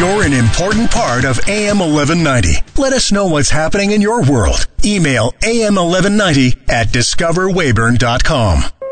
You're an important part of AM 1190. Let us know what's happening in your world. Email AM1190 at discoverwayburn.com.